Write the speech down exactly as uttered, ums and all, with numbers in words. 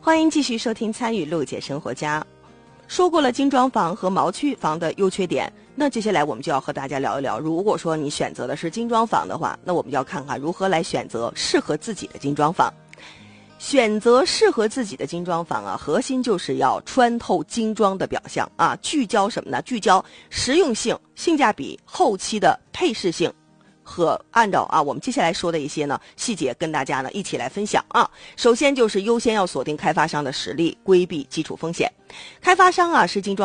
欢迎继续收听参与陆姐生活家。说过了精装房和毛坯房的优缺点，那接下来我们就要和大家聊一聊，如果说你选择的是精装房的话，那我们就要看看如何来选择适合自己的精装房。选择适合自己的精装房啊，核心就是要穿透精装的表象啊，聚焦什么呢？聚焦实用性、性价比、后期的配饰性。和按照啊我们接下来说的一些呢细节跟大家呢一起来分享啊。首先就是优先要锁定开发商的实力，规避基础风险。开发商啊是精装